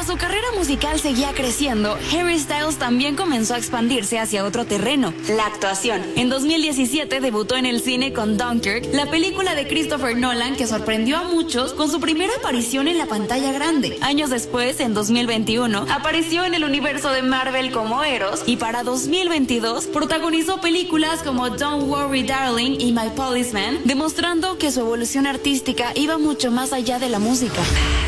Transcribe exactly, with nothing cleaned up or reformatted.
su carrera musical seguía creciendo, Harry Styles también comenzó a expandirse hacia otro terreno, la actuación. En dos mil diecisiete debutó en el cine con Dunkirk, la película de Christopher Nolan que sorprendió a muchos con su primera aparición en la pantalla grande. Años después, en dos mil veintiuno, apareció en el universo de Marvel como Eros y para dos mil veintidós protagonizó películas como Don't Worry Darling y My Policeman, demostrando que su evolución artística iba mucho más allá de la música.